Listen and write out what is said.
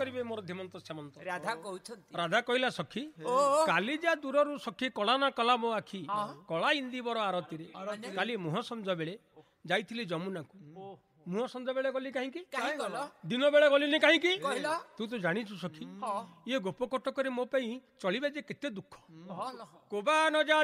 କରିବେ ମୋର ଧୀମନ୍ତ ଶ୍ୟାମନ୍ତ। ରାଧା କହୁଛନ୍ତି ରାଧା କହିଲା ସଖୀ କାଲି ଯା ଦୂରରୁ ସଖୀ କଳା ନା କଲା ମୋ ଆଖି କଳା ଇନ୍ଦିବର ଆରତିରେ କାଲି ମୁହଁ ସଞ୍ଜ ବେଳେ ଯାଇଥିଲି ଯମୁନାକୁ ମୁହଁ ସଞ୍ଜ ବେଳେ ଗଲି କାହିଁକି ଦିନ ବେଳେ ଗଲିନି କାହିଁକି ତୁ ତ ଜାଣିଛୁ ସଖୀ ଇଏ ଗୋପ କଟକରେ ମୋ ପାଇଁ ଚଳିବା ଯେ କେତେ ଦୁଃଖ କୋବା ନ ଯା